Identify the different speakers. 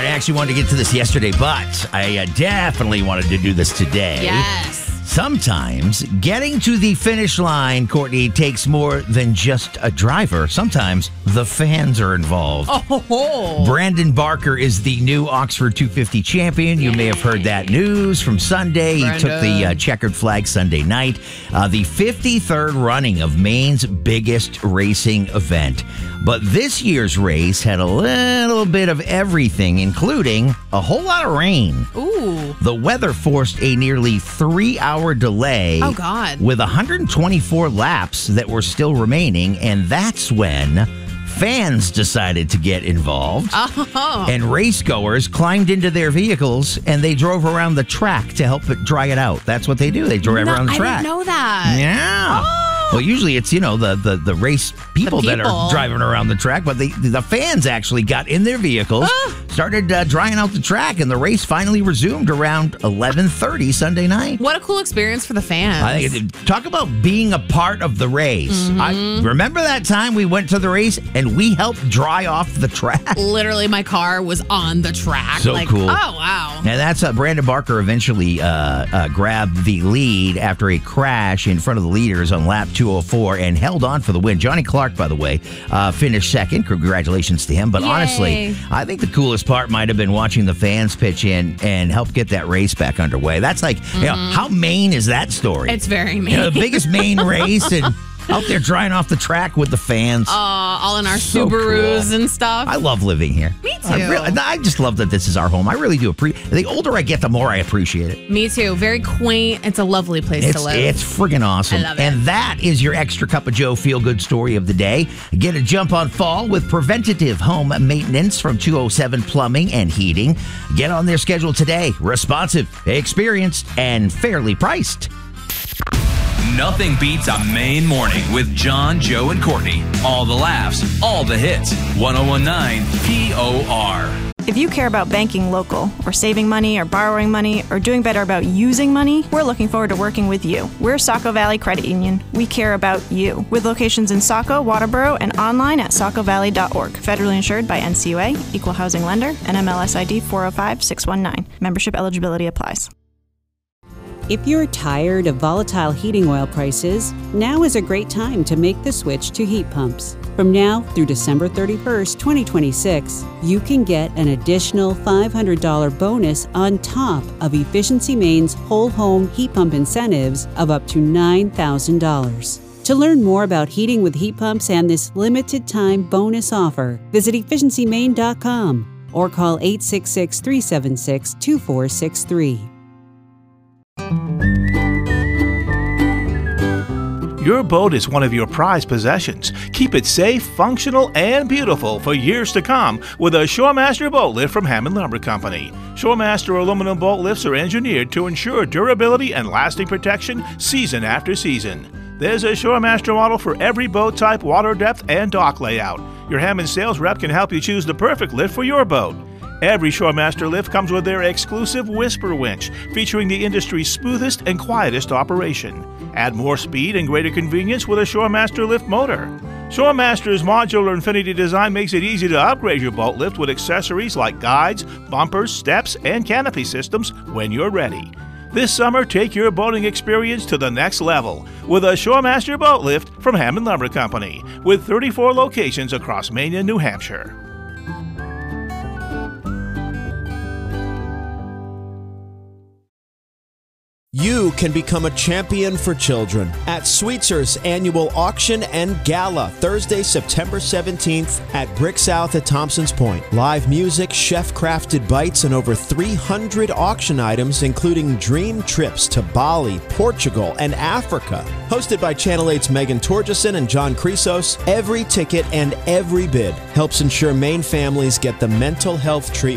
Speaker 1: I actually wanted to get to this yesterday, but I definitely wanted to do this today.
Speaker 2: Yes.
Speaker 1: Sometimes getting to the finish line, Courtney, takes more than just a driver. Sometimes the fans are involved.
Speaker 2: Oh.
Speaker 1: Brandon Barker is the new Oxford 250 champion. You may have heard that news from Sunday. He took the checkered flag Sunday night. The 53rd running of Maine's biggest racing event. But this year's race had a little bit of everything, including a whole lot of rain.
Speaker 2: Ooh.
Speaker 1: The weather forced a nearly 3-hour delay.
Speaker 2: Oh, God.
Speaker 1: With 124 laps that were still remaining, and that's when fans decided to get involved.
Speaker 2: Oh.
Speaker 1: And racegoers climbed into their vehicles and they drove around the track to help it dry it out. That's what they do. They drove around the track.
Speaker 2: I didn't know that.
Speaker 1: Yeah.
Speaker 2: Oh.
Speaker 1: Well, usually it's, the race people that are driving around the track, but the fans actually got in their vehicles, started drying out the track, and the race finally resumed around 11:30 Sunday night.
Speaker 2: What a cool experience for the fans.
Speaker 1: I think talk about being a part of the race.
Speaker 2: Mm-hmm.
Speaker 1: I remember that time we went to the race and we helped dry off the track.
Speaker 2: Literally, my car was on the track.
Speaker 1: So cool.
Speaker 2: Oh, wow.
Speaker 1: And that's Brandon Barker eventually grabbed the lead after a crash in front of the leaders on lap 204 and held on for the win. Johnny Clark, by the way, finished second. Congratulations to him. But
Speaker 2: Yay.
Speaker 1: honestly, I think the coolest part might have been watching the fans pitch in and help get that race back underway. That's like, how Maine is that story?
Speaker 2: It's very Maine.
Speaker 1: The biggest Maine race and out there drying off the track with the fans.
Speaker 2: All in our
Speaker 1: So
Speaker 2: Subarus
Speaker 1: cool.
Speaker 2: and stuff.
Speaker 1: I love living here.
Speaker 2: Me too.
Speaker 1: I just love that this is our home. I really do appreciate it. The older I get, the more I appreciate it.
Speaker 2: Me too. Very quaint. It's a lovely place to live.
Speaker 1: It's friggin' awesome.
Speaker 2: I love it.
Speaker 1: And that is your extra cup of Joe feel-good story of the day. Get a jump on fall with preventative home maintenance from 207 Plumbing and Heating. Get on their schedule today. Responsive, experienced, and fairly priced.
Speaker 3: Nothing beats a Maine morning with John, Joe, and Courtney. All the laughs, all the hits. 1019 POR.
Speaker 4: If you care about banking local, or saving money, or borrowing money, or doing better about using money, we're looking forward to working with you. We're Saco Valley Credit Union. We care about you. With locations in Saco, Waterboro, and online at sacovalley.org. Federally insured by NCUA, Equal Housing Lender, NMLS ID 405619. Membership eligibility applies.
Speaker 5: If you're tired of volatile heating oil prices, now is a great time to make the switch to heat pumps. From now through December 31st, 2026, you can get an additional $500 bonus on top of Efficiency Maine's whole home heat pump incentives of up to $9,000. To learn more about heating with heat pumps and this limited time bonus offer, visit efficiencymaine.com or call 866-376-2463.
Speaker 6: Your boat is one of your prized possessions. Keep it safe, functional, and beautiful for years to come with a Shoremaster boat lift from Hammond Lumber Company. Shoremaster aluminum boat lifts are engineered to ensure durability and lasting protection season after season. There's a Shoremaster model for every boat type, water depth, and dock layout. Your Hammond sales rep can help you choose the perfect lift for your boat. Every Shoremaster lift comes with their exclusive Whisper winch, featuring the industry's smoothest and quietest operation. Add more speed and greater convenience with a Shoremaster lift motor. Shoremaster's modular Infinity design makes it easy to upgrade your boat lift with accessories like guides, bumpers, steps, and canopy systems when you're ready. This summer, take your boating experience to the next level with a Shoremaster boat lift from Hammond Lumber Company, with 34 locations across Maine and New Hampshire.
Speaker 7: You can become a champion for children at Sweetzer's annual auction and gala, Thursday, September 17th at Brick South at Thompson's Point. Live music, chef-crafted bites, and over 300 auction items, including dream trips to Bali, Portugal, and Africa. Hosted by Channel 8's Megan Torgeson and John Chrysos, every ticket and every bid helps ensure Maine families get the mental health treatment